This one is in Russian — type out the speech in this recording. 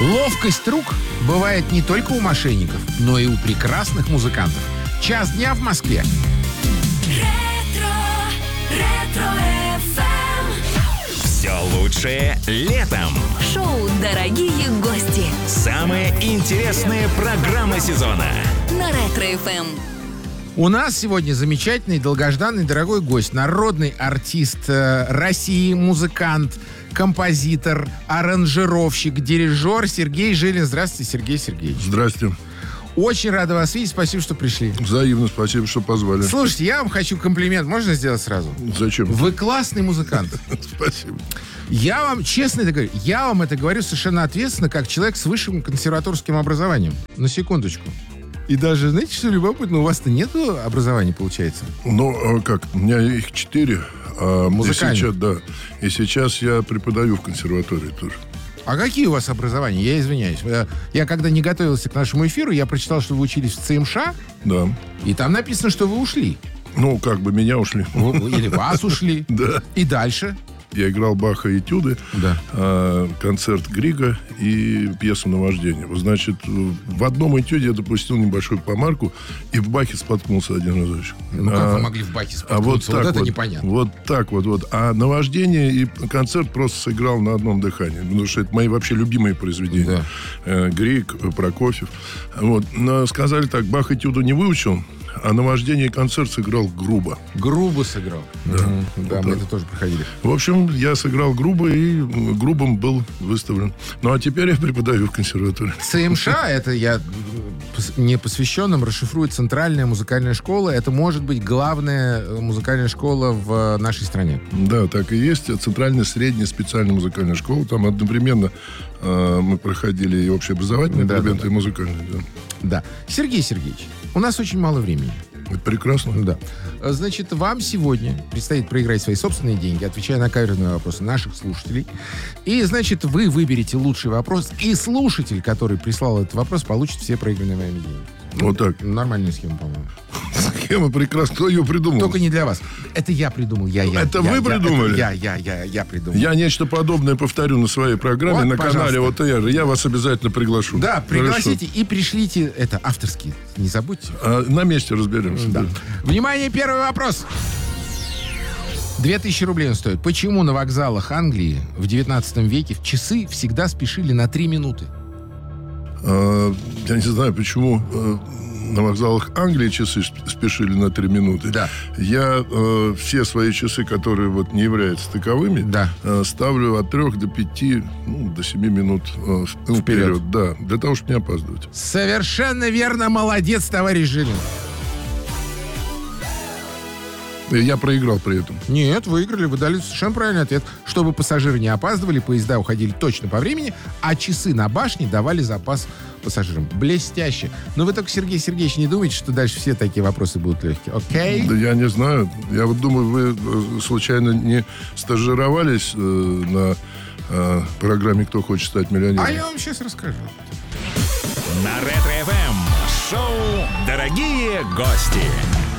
Ловкость рук бывает не только у мошенников, но и у прекрасных музыкантов. Час дня в Москве. Все лучшее летом. Шоу «Дорогие гости» Самые интересные программы сезона. на Ретро-ФМ. У нас сегодня замечательный, долгожданный, дорогой гость. Народный артист России, музыкант, композитор, аранжировщик, дирижер Сергей Жилин. Здравствуйте, Сергей Сергеевич. Здрасте. Очень рада вас видеть. Спасибо, что пришли. Взаимно, спасибо, что позвали. Слушайте, я вам хочу комплимент. Можно сделать сразу? Зачем? Вы классный музыкант. Спасибо. Я вам, честно это говорю, я вам это говорю совершенно ответственно, как человек с высшим консерваторским образованием. На секундочку. И даже, знаете, что любопытно, у вас-то нет образования, получается? Ну, как, у меня их 4. Музыкальных? Сейчас, да. И сейчас я преподаю в консерватории тоже. А какие у вас образования? Я извиняюсь. Я когда не готовился к нашему эфиру, я прочитал, что вы учились в ЦМШ, Да. и там написано, что вы ушли. Ну, как бы меня ушли. Или вас ушли. Да. И дальше? Я играл Баха этюды, концерт Грига и пьесу «Наваждение». Вот, значит, в одном этюде я допустил небольшую помарку, и в Бахе споткнулся один разочек. Ну, как вы могли в Бахе споткнуться? Вот это непонятно. Вот так вот. А «Наваждение» и концерт просто сыграл на одном дыхании. Потому что это мои вообще любимые произведения. Григ, Прокофьев. Вот. Но сказали так, Бах этюду не выучил, а «Наваждение» и концерт сыграл грубо. Грубо сыграл. Да, мы это тоже проходили. В общем, я сыграл грубо и грубым был выставлен. Ну, а теперь я преподаю в консерватории. ЦМШ, это я непосвященным расшифрую, Центральная музыкальная школа. Это может быть главная музыкальная школа в нашей стране. Да, так и есть. Центральная средняя специальная музыкальная школа. Там одновременно мы проходили и общеобразовательные предметы, и музыкальные. Да. Сергей Сергеевич, у нас очень мало времени. Это прекрасно. Да. Значит, вам сегодня предстоит проиграть свои собственные деньги, отвечая на каверзные вопросы наших слушателей. И, значит, вы выберете лучший вопрос, и слушатель, который прислал этот вопрос, получит все проигранные вами деньги. Вот так. Нормальная схема, по-моему. Схема прекрасна. Кто ее придумал? Только не для вас. Это я придумал. Это вы придумали? Я придумал. Я нечто подобное повторю на своей программе, Вот, на пожалуйста. канале ОТР. Я вас обязательно приглашу. Да, пригласите Хорошо. и пришлите это авторские. Не забудьте. На месте разберемся. Да. Внимание, первый вопрос. 2000 рублей он стоит. Почему на вокзалах Англии в 19 веке в часы всегда спешили на 3 минуты? Я не знаю, почему на вокзалах Англии часы спешили на 3 минуты. Да. Я все свои часы, которые вот не являются таковыми, ставлю от 3 до 5, до 7 минут вперед. Да, для того, чтобы не опаздывать. Совершенно верно. Молодец, товарищ Жилин. Я проиграл при этом. Нет, выиграли, вы дали совершенно правильный ответ. Чтобы пассажиры не опаздывали, поезда уходили точно по времени, а часы на башне давали запас пассажирам. Блестяще. Но вы только, Сергей Сергеевич, не думайте, что дальше все такие вопросы будут легкие. Окей? Да я не знаю. Я вот думаю, вы случайно не стажировались на программе «Кто хочет стать миллионером»? А я вам сейчас расскажу. На Ретро-ФМ шоу «Дорогие гости».